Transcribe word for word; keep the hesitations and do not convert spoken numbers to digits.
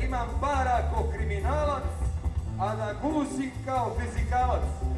imam para kao kriminalac, a da gusim kao fizikalac.